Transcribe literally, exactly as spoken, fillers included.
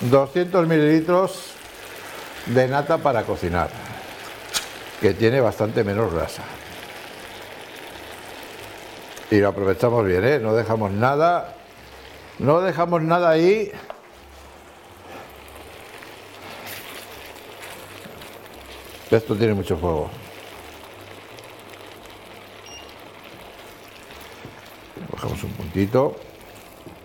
doscientos mililitros de nata para cocinar, que tiene bastante menos grasa. Y lo aprovechamos bien, ¿eh? No dejamos nada, no dejamos nada ahí. Esto tiene mucho fuego. Cogemos un puntito.